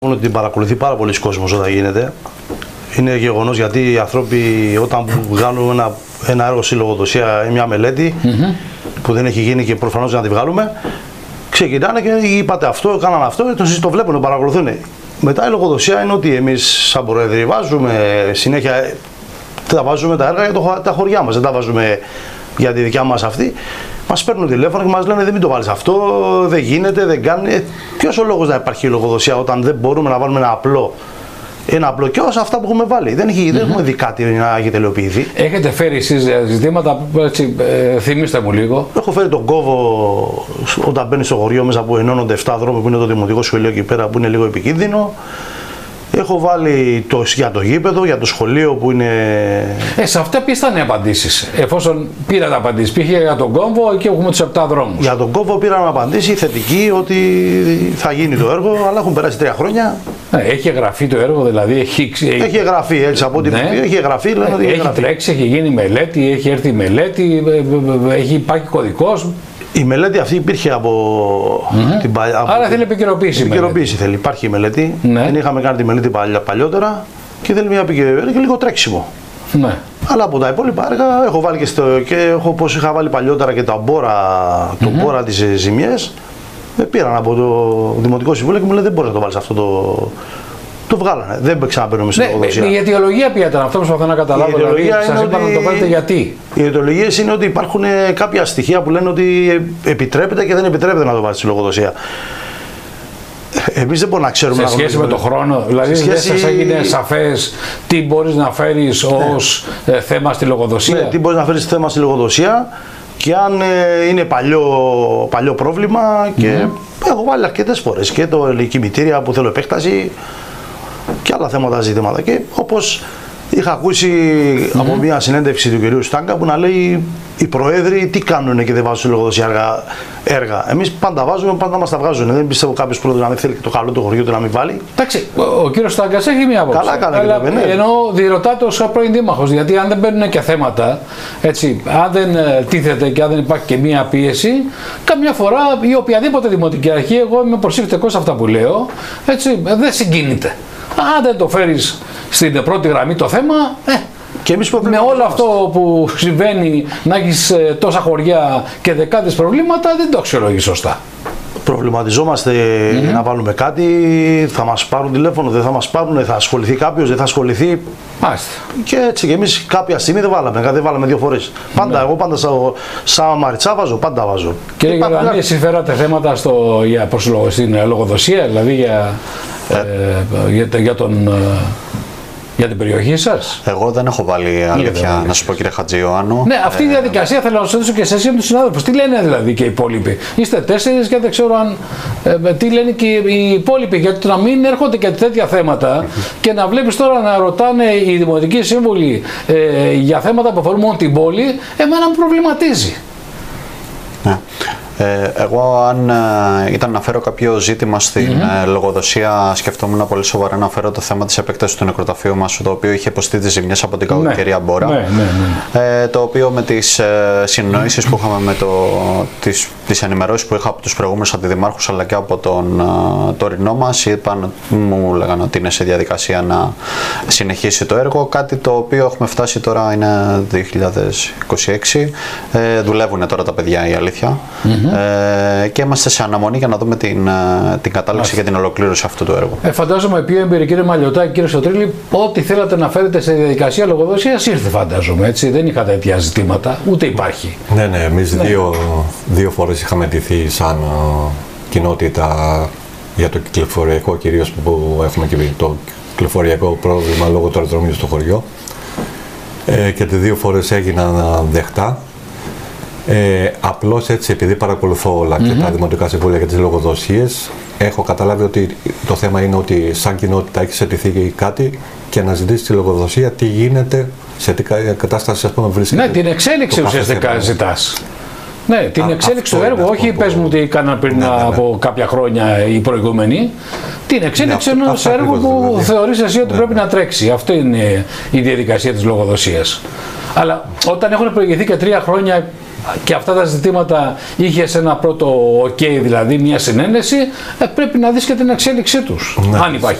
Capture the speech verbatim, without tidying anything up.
Ότι την παρακολουθεί πάρα πολλοί κόσμος όταν γίνεται. Είναι γεγονός, γιατί οι άνθρωποι όταν βγάλουν ένα, ένα έργο στη λογοδοσία ή μια μελέτη mm-hmm. που δεν έχει γίνει και προφανώς να τη βγάλουμε, ξεκινάνε και είπατε αυτό, κάνανε αυτό, το, το βλέπουν, το παρακολουθούν. Μετά η λογοδοσία είναι ότι εμείς σαν πρόεδροι βάζουμε συνέχεια, τα βάζουμε τα έργα για το, τα χωριά μας, δεν τα βάζουμε για τη δικιά μας αυτή. Μας παίρνουν τηλέφωνο και μας λένε δεν μην το βάλεις αυτό, δεν γίνεται, δεν κάνει. Ποιος ο λόγος να υπάρχει λογοδοσία όταν δεν μπορούμε να βάλουμε ένα απλό, ένα απλό και όσα αυτά που έχουμε βάλει. Δεν, έχει, mm-hmm. δεν έχουμε δει κάτι να έχει τελειοποιηθεί. Έχετε φέρει εσείς ζητήματα, έτσι, ε, θυμίστε μου λίγο. Έχω φέρει τον κόβο όταν μπαίνει στο χωριό μέσα που ενώνονται εφτά δρόμοι που είναι το δημοτικό σχολείο εκεί πέρα που είναι λίγο επικίνδυνο. Έχω βάλει το, για το γήπεδο, για το σχολείο που είναι... Ε, σε αυτά ποιες ήταν οι απαντήσεις, εφόσον πήρατε απαντήσεις, πήγε για τον κόμβο και έχουμε τους επτά δρόμους. Για τον κόμβο πήραμε απαντήσει θετική ότι θα γίνει το έργο, αλλά έχουν περάσει τρία χρόνια. Ε, έχει εγγραφεί το έργο, δηλαδή έχει... Έχει εγγραφεί, έτσι από ό,τι ναι. έχει εγγραφεί. Λένε ότι έχει εγγραφεί. τρέξει, έχει γίνει μελέτη, έχει έρθει μελέτη, έχει υπάρχει κωδικός. Η μελέτη αυτή υπήρχε από mm-hmm. την παλιά. Άρα από... θέλει επικαιροποίηση. Επικαιροποίηση θέλει. Υπάρχει η μελέτη. Ναι. Δεν είχαμε κάνει τη μελέτη παλιά, παλιότερα και θέλει μια επικαιροποίηση και λίγο τρέξιμο. Ναι. Αλλά από τα υπόλοιπα έργα έχω βάλει και, στο, και έχω, όπως είχα βάλει παλιότερα και τα μπόρα, mm-hmm. το μπόρα της ζημιές. Με πήραν από το Δημοτικό Συμβούλιο και μου λέει δεν μπορείς να το βάλεις αυτό το. Το βγάλανε. Δεν ξαναπαίρνουμε στην λογοδοσία. Η αιτιολογία ποια ήταν, αυτό που προσπαθώ να καταλάβω. Δηλαδή, σας είπα να το πάρετε γιατί. Οι αιτιολογίες είναι ότι υπάρχουν κάποια στοιχεία που λένε ότι επιτρέπεται και δεν επιτρέπεται να το βάλει στη λογοδοσία. Εμείς δεν μπορούμε να ξέρουμε. Σε σχέση με τον χρόνο, δηλαδή σχέση... δεν σας έγινε σαφές τι μπορείς να φέρεις ως ναι. θέμα στη λογοδοσία. Ναι, τι μπορείς να φέρεις θέμα στη λογοδοσία και αν είναι παλιό, παλιό πρόβλημα. Και mm-hmm. έχω βάλει αρκετές φορές και το κημητήρια που θέλω επέκταση. Και άλλα θέματα ζητήματα. Και όπως είχα ακούσει mm-hmm. από μια συνέντευξη του κυρίου Στάγκα που να λέει οι προέδροι τι κάνουν και δεν βάζουν στη λογοδοσία έργα. έργα. Εμείς πάντα βάζουμε, πάντα μας τα βγάζουν. Δεν πιστεύω κάποιος πρόεδρος να μην θέλει το καλό του χωριού του να μην βάλει. Εντάξει, ο, ο κύριος Στάγκας έχει μια άποψη. Καλά κάνει. Αλλά ναι. ενώ διερωτάται ως πρώην δήμαρχος, γιατί αν δεν μπαίνουν και θέματα, έτσι, αν δεν τίθεται και αν δεν υπάρχει και μια πίεση, καμιά φορά ή οποιαδήποτε δημοτική αρχή, εγώ είμαι προσεκτικός σε αυτά που λέω, έτσι, δεν συγκινείται. Αν δεν το φέρεις στην πρώτη γραμμή το θέμα, ε, και εμείς με όλο αυτό που συμβαίνει να έχεις ε, τόσα χωριά και δεκάδες προβλήματα, δεν το αξιολογείς σωστά. Προβληματιζόμαστε mm-hmm. για να βάλουμε κάτι, θα μας πάρουν τηλέφωνο, δεν θα μας πάρουν, θα ασχοληθεί κάποιος, δεν θα ασχοληθεί. Μάλιστα. Και έτσι και εμείς κάποια στιγμή δεν βάλαμε, δεν βάλαμε δύο φορές. Πάντα, mm-hmm. εγώ πάντα σαν σα Μαριτσά βάζω, πάντα βάζω. Κύριε Γερανή, εσείς φέρατε θέματα στο, για, προς, στην λογοδοσία, δηλαδή για, ε. Ε, για, για τον... Για την περιοχή σας. Εγώ δεν έχω βάλει αλήθεια, να σου πω κύριε Χατζιωάννου. Ναι, αυτή η διαδικασία ε, θέλω να σας ρωτήσω και εσείς με τους συνάδελφους. Τι λένε δηλαδή και οι υπόλοιποι. Είστε τέσσερις και δεν ξέρω αν. Ε, τι λένε και οι υπόλοιποι. Γιατί να μην έρχονται και τέτοια θέματα και να βλέπεις τώρα να ρωτάνε οι δημοτικοί σύμβουλοι ε, για θέματα που αφορούν μόνο την πόλη, εμένα μου προβληματίζει. Ναι. Ε, εγώ αν ε, ήταν να φέρω κάποιο ζήτημα στην mm-hmm. ε, λογοδοσία, σκεφτόμουν πολύ σοβαρά να φέρω το θέμα της επέκτασης του νεκροταφείου μας, το οποίο είχε υποστεί τις ζημιές από την κακοκαιρία ναι. Μπόρα, ναι, ναι, ναι. Ε, το οποίο με τις ε, συνεννοήσεις που είχαμε, με το, τις, τις ενημερώσεις που είχα από τους προηγούμενους αντιδημάρχους αλλά και από τον ε, τωρινό μας, είπαν, μου λέγανε ότι είναι σε διαδικασία να συνεχίσει το έργο, κάτι το οποίο έχουμε φτάσει τώρα είναι δύο χιλιάδες είκοσι έξι, ε, δουλεύουν τώρα τα παιδιά, η αλήθεια. Mm-hmm. Ε, και είμαστε σε αναμονή για να δούμε την, την κατάληξη και την ολοκλήρωση αυτού του έργου. Ε, φαντάζομαι πιο εμπειρή κύριε Μαλιωτάκη, κύριε Σωτρίλη, ό,τι θέλατε να φέρετε σε διαδικασία λογοδοσίας ήρθε, φαντάζομαι. Έτσι. Δεν είχατε τέτοια ζητήματα, ούτε υπάρχει. Ναι, ναι, εμείς ναι. δύο, δύο φορές είχαμε ντυθεί σαν uh, κοινότητα για το κυκλοφοριακό, κυρίως που έχουμε και το κυκλοφοριακό πρόβλημα λόγω του αεροδρομίου στο χωριό. Ε, και τις δύο φορές έγιναν δεχτά. Ε, απλώς έτσι, επειδή παρακολουθώ όλα mm-hmm. και τα δημοτικά συμβούλια και τις λογοδοσίες, έχω καταλάβει ότι το θέμα είναι ότι σαν κοινότητα έχει αιτηθεί κάτι και να ζητήσει τη λογοδοσία τι γίνεται, σε τι κατάσταση ας πούμε βρίσκεται. Ναι, την εξέλιξη ουσιαστικά ζητάς. Ναι, την Α, εξέλιξη του έργου, όχι πες μου τι έκαναν πριν ναι, ναι, ναι. από κάποια χρόνια οι προηγούμενοι. Την εξέλιξη ναι, ενός έργου που δηλαδή. θεωρείς εσύ ότι ναι, πρέπει ναι. να τρέξει. Αυτή είναι η διαδικασία της λογοδοσίας. Αλλά όταν έχουν προηγηθεί και τρία χρόνια και αυτά τα ζητήματα είχες ένα πρώτο ok, δηλαδή μια συνένεση, ε, πρέπει να δεις και την εξέλιξή τους, Ναι. αν υπάρχει.